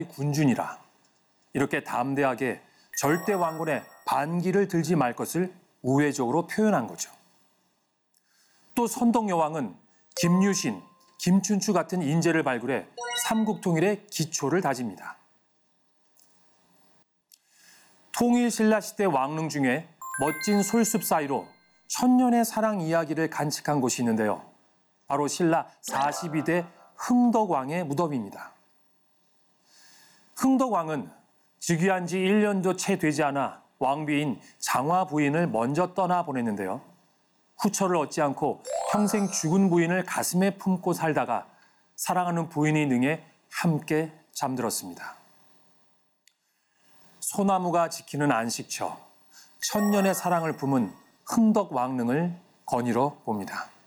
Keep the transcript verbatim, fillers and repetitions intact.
군준이라 이렇게 담대하게 절대 왕권의 반기를 들지 말 것을 우회적으로 표현한 거죠. 또 선덕여왕은 김유신, 김춘추 같은 인재를 발굴해 삼국통일의 기초를 다집니다. 통일신라 시대 왕릉 중에 멋진 솔숲 사이로 천년의 사랑 이야기를 간직한 곳이 있는데요. 바로 신라 사십이 대 흥덕왕의 무덤입니다. 흥덕왕은 즉위한 지 일 년도 채 되지 않아 왕비인 장화 부인을 먼저 떠나보냈는데요. 후처를 얻지 않고 평생 죽은 부인을 가슴에 품고 살다가 사랑하는 부인이 능해 함께 잠들었습니다. 소나무가 지키는 안식처, 천년의 사랑을 품은 흥덕왕릉을 거닐어 봅니다.